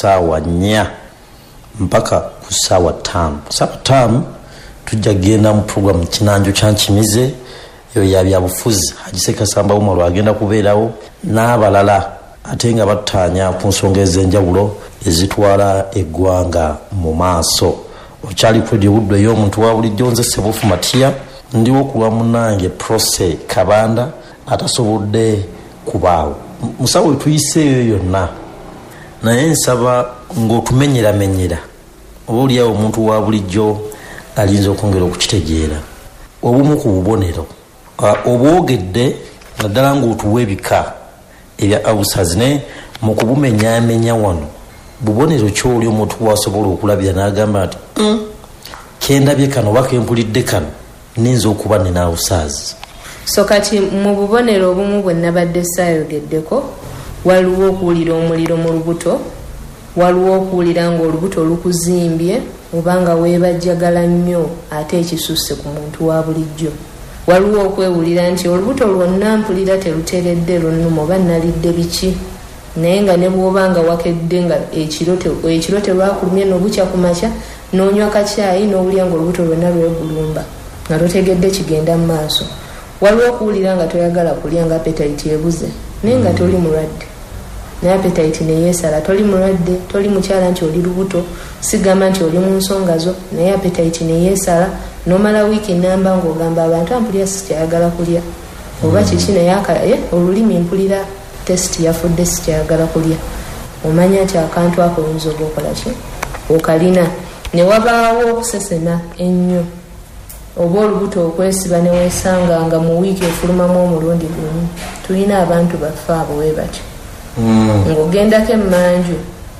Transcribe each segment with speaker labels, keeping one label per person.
Speaker 1: ssaawa 4 mpaka ku ssaawa 5. Ssaawa 5 tujja genda mu program Kinanjo Kyankimize eyo ya byabufuzi Hagiseka Samba Umaro agenda kubeerawo n'abalala ate nga battanya ku nsonga ez'enjawulo ezitwala eggwanga mu maaso. Okyali kwedi Buddo y'omuntu wa bulijjo nze Sebufu Matia ndiwo kulwa munange Prose Kabanda atasobodde kubaawo. Musawo tuyiseeyo yonna naye nsaba ng'otumenyeramenyera oba oliawo omuntu wa bulijjo alinza okwongera okukitegeera obumu ku bubonero obwogedde naddala ng'otuwa ebika ebya outsiders ne mu kubumenyaamenya wano bubonero ky'oli omuntu wasobola okulabira n'agamba nti kendabye kano oba kempulidde kano ninza okuba nina outsiders.
Speaker 2: So kati mu bubonero obumu bwe nabadde saayogeddeko waliwo okuwulira omuliro mu lubuto, waliwo okuwulira ng'olubuto lukuzimbye oba nga weebajjagala nnyo ate ekisusse ku muntu wa bulijjo, waliwo okwewulira nti olubuto lwonna mpulira teruteredde lunnuma oba nalidde biki, naye nga ne bw'oba nga wakedde nga ekiro terwakulumye n'obukya ku makya n'onywa kacyayi n'owulira ng'olubuto lwonna lwegulumba nga totegedde kigenda mu maaso. Waliwo okuwulira nga toyagala kulya nga appetite ebuze naye nga toli mulwadde, naye appetite neyeesala. Toli mulwadde, toli mukyala nti oli lubuto, sigamba nti oli mu nsonga zo, naye appetite neyeesala. N'omala wiiki namba ng'ogamba abantu ampulira sikyayagala kulya oba kiki, naye olulimi mpulira tesiti yafudde sikyayagala kulya. Omanya nti akantu ako oyinza oba okola ki okalina. Ne wabaawo okusesema ennyo oba olubuto okwesiba ne weesanga nga mu wiiki efulumamu omulundi gumu. Tulina abantu baffe abo bwe batyo. Ng'ogendako emmanju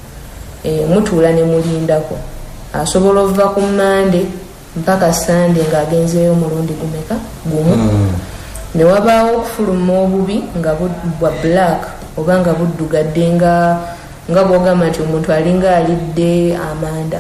Speaker 2: mutuula ne mulindako, asobola ova ku Mande mpaka Sande ng'agenzeeyo omulundi gumu. Ne wabaawo okufuluma obubi nga bwa black oba nga buddugadde nga bw'ogamba nti omuntu alinga alidde amanda.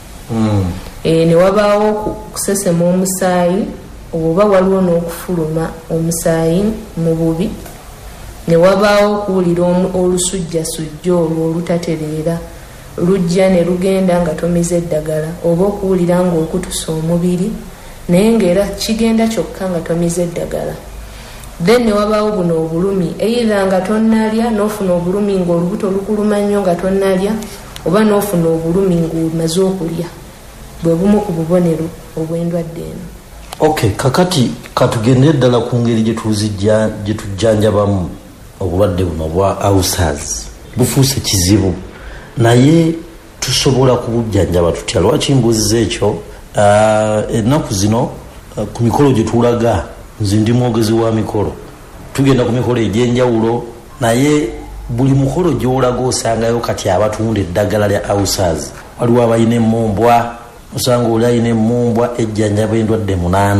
Speaker 2: Ne wabaawo okusesema omusaayi oba waliwo n'okufuluma omusaayi mu bubi. Ne wabaawo okuwulira olusujjasujja olwo olutatereera lujja ne lugenda nga tomize eddagala, oba okuwulira ng'okutusa omubiri naye ng'era kigenda kyokka nga tomize eddagala. Then ne wabaawo buno obulumi, either nga tonnalya n'ofuna obulumi ng'olubuto lukuluma nnyo nga tonnalya, oba n'ofuna obulumi ng'omaze okulya. Bwe bumu ku bubonero obw'endwadde eno.
Speaker 1: Okay, kakati katugende ddala ku ngeri gye tujjanjabamu obulwadde buno bwa ulcers. Bufuuse kizibu naye tusobola kubujjanjaba tutya? Lwaki mbuuziza ekyo? Ennaku zino ku mikolo gye tulaga, nze ndi mwogezi wa mikolo, tugenda ku mikolo egy'enjawulo naye buli mukolo gy'olaga osangayo kati abatunda eddagala lya ulcers. Waliwo abalina emmumbwa, osanga oli alina emmumbwa ejjanjaba endwadde 8.